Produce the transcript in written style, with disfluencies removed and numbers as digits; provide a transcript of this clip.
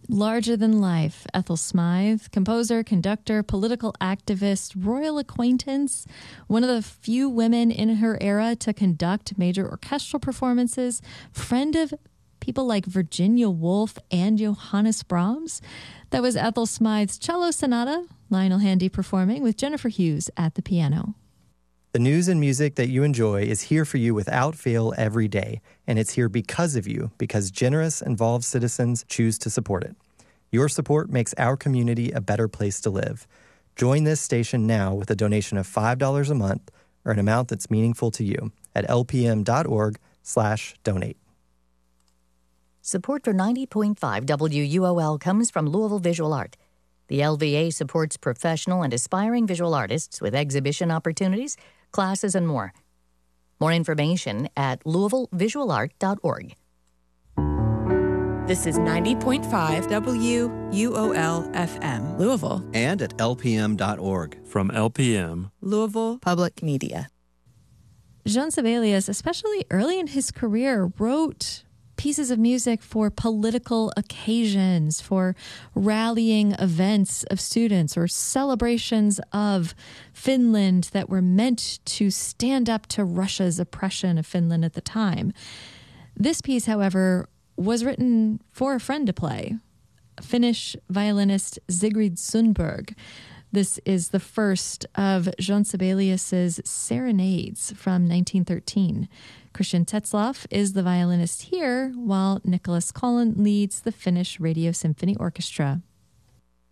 Larger than life, Ethel Smythe, composer, conductor, political activist, royal acquaintance, one of the few women in her era to conduct major orchestral performances, friend of people like Virginia Woolf and Johannes Brahms. That was Ethel Smythe's cello sonata, Lionel Handy performing with Jennifer Hughes at the piano. The news and music that you enjoy is here for you without fail every day, and it's here because of you, because generous, involved citizens choose to support it. Your support makes our community a better place to live. Join this station now with a donation of $5 a month or an amount that's meaningful to you at lpm.org/donate. Support for 90.5 WUOL comes from Louisville Visual Art. The LVA supports professional and aspiring visual artists with exhibition opportunities, classes, and more. More information at louisvillevisualart.org. This is 90.5 WUOL-FM, Louisville. And at lpm.org. From LPM, Louisville Public Media. Jean Sibelius, especially early in his career, wrote pieces of music for political occasions, for rallying events of students or celebrations of Finland that were meant to stand up to Russia's oppression of Finland at the time. This piece, however, was written for a friend to play, Finnish violinist Sigrid Sundberg. This is the first of Jean Sibelius's serenades from 1913. Christian Tetzlaff is the violinist here, while Nicholas Collin leads the Finnish Radio Symphony Orchestra.